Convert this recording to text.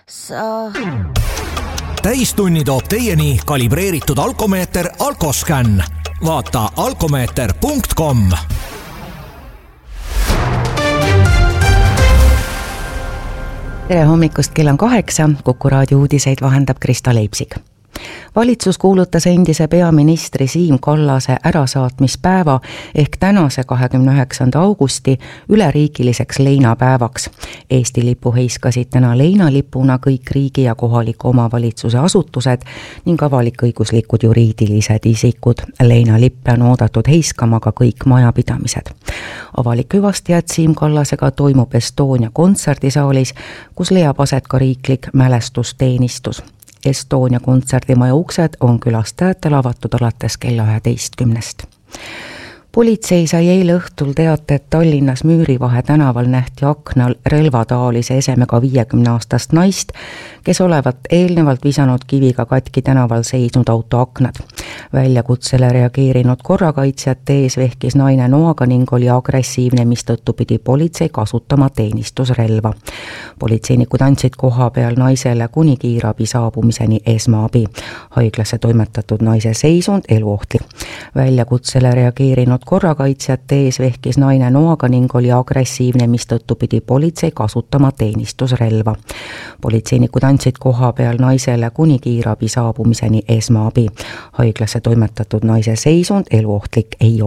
Täistunni toob teieni kalibreeritud alkomeeter Alkoscan. Vaata alkomeeter.com. Tere hommikust, kell on 8, Kuku raadio uudiseid vahendab Krista Leipsik. Valitsus kuulutas endise peaministri Siim Kallase ärasaatmispäeva ehk tänase 29. augusti üleriigiliseks leinapäevaks. Eesti lipu heiskasid täna leinalipuna kõik riigi ja kohaliku omavalitsuse asutused ning avalik-õiguslikud juriidilised isikud. Leinalippe on oodatud heiskama ka kõik majapidamised. Avalik hüvastijät Siim Kallasega toimub Estonia kontserdisaalis, kus leiab aset ka riiklik mälestusteenistus. Estonia kontserdimaja uksed on külastajatele avatud alates kella 11. Politsei sai eile õhtul teate, et Tallinnas Müürivahe tänaval nähti aknal relvataalise esemega 50-aastast naist, kes olevat eelnevalt visanud kiviga katki tänaval seisnud auto aknad. Väljakutsele reageerinud korrakaitsjate ees vehkis naine noaga ning oli agressiivne, mistõttu pidi politsei kasutama teenistusrelva. Politseinikud andsid koha peal naisele kuni kiirabi saabumiseni esmaabi. Haiglasse toimetatud naise seisund eluohtlik. Väljakutsele reageerinud korrakaitsjate ees vehkis naine noaga ning oli agressiivne, mistõttu pidi politsei kasutama teenistusrelva. Politseinikud andsid koha peal naisele kuni kiirabi saabumiseni esmaabi. Haiglasse toimetatud naise seisund eluohtlik ei ole.